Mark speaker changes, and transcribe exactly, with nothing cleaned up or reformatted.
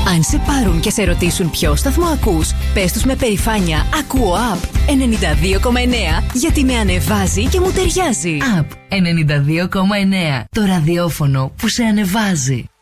Speaker 1: Αν σε πάρουν και σε ρωτήσουν ποιο σταθμό ακούς, πες τους με περηφάνεια «Ακούω Απ ενενήντα δύο κόμμα εννέα» γιατί με ανεβάζει και μου ταιριάζει.
Speaker 2: Απ ενενήντα δύο κόμμα εννέα. Το ραδιόφωνο που σε ανεβάζει.